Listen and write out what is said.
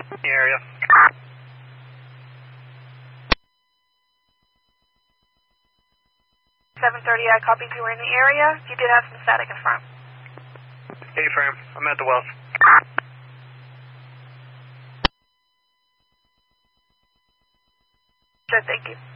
The area. 7:30, I copied you were in the area. You did have some static in front. A-frame, I'm at the wells. Sure, thank you.